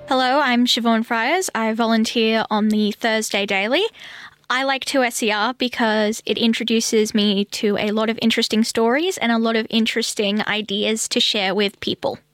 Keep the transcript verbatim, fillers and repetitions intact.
Hello, I'm Siobhan Friars. I volunteer on the Thursday Daily. I like two S E R because it introduces me to a lot of interesting stories and a lot of interesting ideas to share with people.